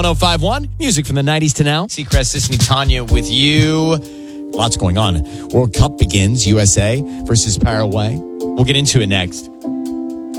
1051, music from the 90s to now. Seacrest, Sisney, Tanya with you. Lots going on. World Cup begins, USA versus Paraguay. We'll get into it next.